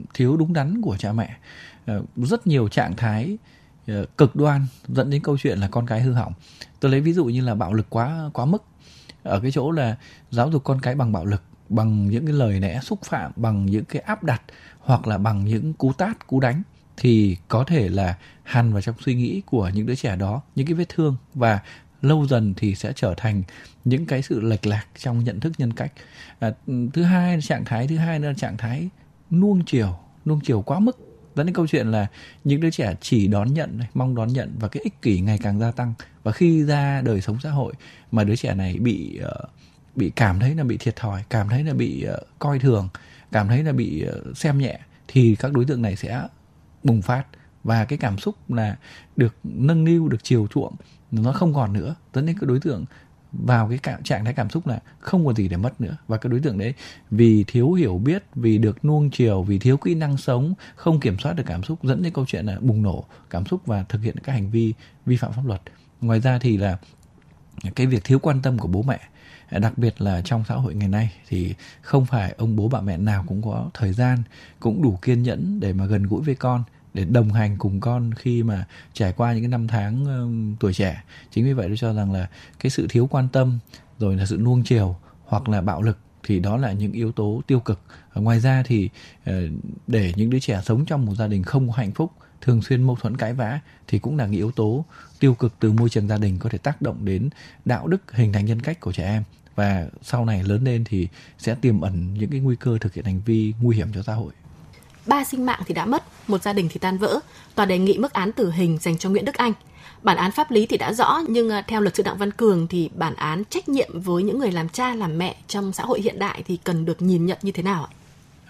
thiếu đúng đắn của cha mẹ. Rất nhiều trạng thái cực đoan dẫn đến câu chuyện là con cái hư hỏng. Tôi lấy ví dụ như là bạo lực quá mức, ở cái chỗ là giáo dục con cái bằng bạo lực, bằng những cái lời lẽ xúc phạm, bằng những cái áp đặt, hoặc là bằng những cú tát, cú đánh, thì có thể là hằn vào trong suy nghĩ của những đứa trẻ đó những cái vết thương, và lâu dần thì sẽ trở thành những cái sự lệch lạc trong nhận thức nhân cách. Trạng thái thứ hai là trạng thái nuông chiều quá mức, dẫn đến câu chuyện là những đứa trẻ chỉ đón nhận, mong đón nhận, và cái ích kỷ ngày càng gia tăng. Và khi ra đời sống xã hội mà đứa trẻ này bị cảm thấy là bị thiệt thòi, cảm thấy là bị coi thường, cảm thấy là bị xem nhẹ, thì các đối tượng này sẽ bùng phát, và cái cảm xúc là được nâng niu, được chiều chuộng nó không còn nữa, dẫn đến cái đối tượng vào cái trạng thái cảm xúc là không có gì để mất nữa. Và cái đối tượng đấy vì thiếu hiểu biết, vì được nuông chiều, vì thiếu kỹ năng sống, không kiểm soát được cảm xúc, dẫn đến câu chuyện là bùng nổ cảm xúc và thực hiện các hành vi vi phạm pháp luật. Ngoài ra thì là cái việc thiếu quan tâm của bố mẹ, đặc biệt là trong xã hội ngày nay thì không phải ông bố bà mẹ nào cũng có thời gian, cũng đủ kiên nhẫn để mà gần gũi với con, để đồng hành cùng con khi mà trải qua những cái năm tháng tuổi trẻ. Chính vì vậy tôi cho rằng là cái sự thiếu quan tâm, rồi là sự nuông chiều hoặc là bạo lực, thì đó là những yếu tố tiêu cực. Ngoài ra thì để những đứa trẻ sống trong một gia đình không có hạnh phúc, thường xuyên mâu thuẫn cãi vã, thì cũng là những yếu tố tiêu cực từ môi trường gia đình có thể tác động đến đạo đức, hình thành nhân cách của trẻ em, và sau này lớn lên thì sẽ tiềm ẩn những cái nguy cơ thực hiện hành vi nguy hiểm cho xã hội. 3 sinh mạng thì đã mất, một gia đình thì tan vỡ. Tòa đề nghị mức án tử hình dành cho Nguyễn Đức Anh. Bản án pháp lý thì đã rõ, nhưng theo luật sư Đặng Văn Cường thì bản án trách nhiệm với những người làm cha làm mẹ trong xã hội hiện đại thì cần được nhìn nhận như thế nào ạ?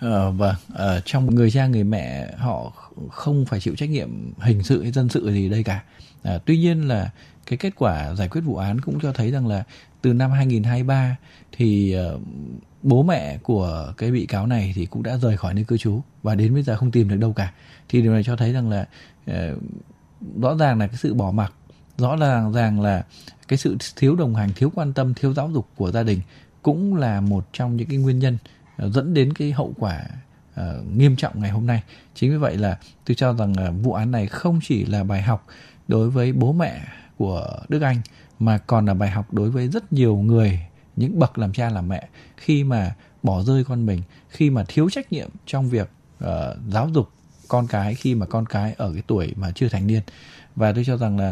Trong người cha người mẹ họ không phải chịu trách nhiệm hình sự hay dân sự gì đây cả. Tuy nhiên là cái kết quả giải quyết vụ án cũng cho thấy rằng là từ năm 2023 thì bố mẹ của cái bị cáo này thì cũng đã rời khỏi nơi cư trú và đến bây giờ không tìm được đâu cả. Thì điều này cho thấy rằng là rõ ràng là cái sự bỏ mặc, rõ ràng là cái sự thiếu đồng hành, thiếu quan tâm, thiếu giáo dục của gia đình cũng là một trong những cái nguyên nhân dẫn đến cái hậu quả nghiêm trọng ngày hôm nay. Chính vì vậy là tôi cho rằng vụ án này không chỉ là bài học đối với bố mẹ của Đức Anh, mà còn là bài học đối với rất nhiều người, những bậc làm cha làm mẹ, khi mà bỏ rơi con mình, khi mà thiếu trách nhiệm trong việc giáo dục con cái khi mà con cái ở cái tuổi mà chưa thành niên. Và tôi cho rằng là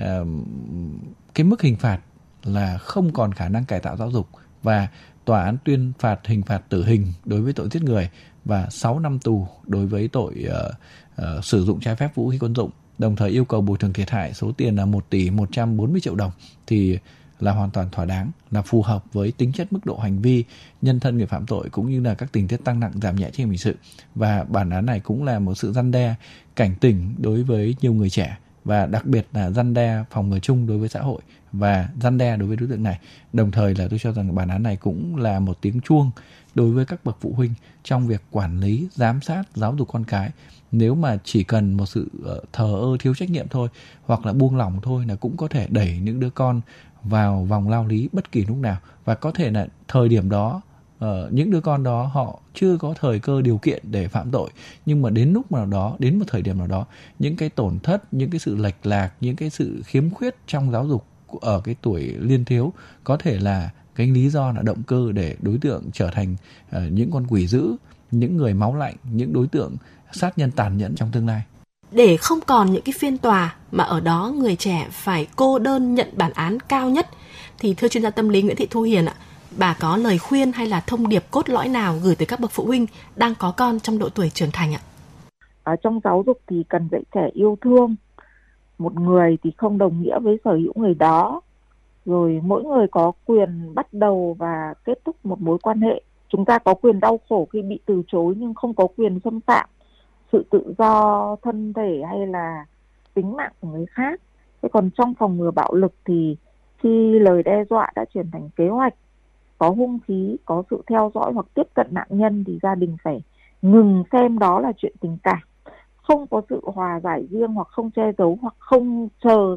cái mức hình phạt là không còn khả năng cải tạo giáo dục, và tòa án tuyên phạt hình phạt tử hình đối với tội giết người và 6 năm tù đối với tội sử dụng trái phép vũ khí quân dụng, đồng thời yêu cầu bồi thường thiệt hại số tiền là 1 tỷ 140 triệu đồng, thì là hoàn toàn thỏa đáng, là phù hợp với tính chất mức độ hành vi, nhân thân người phạm tội, cũng như là các tình tiết tăng nặng giảm nhẹ trách nhiệm hình sự. Và bản án này cũng là một sự răn đe, cảnh tỉnh đối với nhiều người trẻ, và đặc biệt là răn đe phòng ngừa chung đối với xã hội và răn đe đối với đối tượng này. Đồng thời là tôi cho rằng bản án này cũng là một tiếng chuông đối với các bậc phụ huynh trong việc quản lý, giám sát, giáo dục con cái. Nếu mà chỉ cần một sự thờ ơ, thiếu trách nhiệm thôi, hoặc là buông lỏng thôi, là cũng có thể đẩy những đứa con vào vòng lao lý bất kỳ lúc nào. Và có thể là thời điểm đó những đứa con đó họ chưa có thời cơ điều kiện để phạm tội, nhưng mà đến lúc nào đó, đến một thời điểm nào đó, những cái tổn thất, những cái sự lệch lạc, những cái sự khiếm khuyết trong giáo dục ở cái tuổi liên thiếu có thể là cái lý do, là động cơ để đối tượng trở thành những con quỷ dữ, những người máu lạnh, những đối tượng sát nhân tàn nhẫn trong tương lai. Để không còn những cái phiên tòa mà ở đó người trẻ phải cô đơn nhận bản án cao nhất, thì thưa chuyên gia tâm lý Nguyễn Thị Thu Hiền ạ, bà có lời khuyên hay là thông điệp cốt lõi nào gửi tới các bậc phụ huynh đang có con trong độ tuổi trưởng thành ạ? Trong giáo dục thì cần dạy trẻ yêu thương. Một người thì không đồng nghĩa với sở hữu người đó. Rồi mỗi người có quyền bắt đầu và kết thúc một mối quan hệ. Chúng ta có quyền đau khổ khi bị từ chối, nhưng không có quyền xâm phạm sự tự do thân thể hay là tính mạng của người khác. Thế còn trong phòng ngừa bạo lực thì khi lời đe dọa đã chuyển thành kế hoạch, có hung khí, có sự theo dõi hoặc tiếp cận nạn nhân, thì gia đình phải ngừng xem đó là chuyện tình cảm, không có sự hòa giải riêng, hoặc không che giấu, hoặc không chờ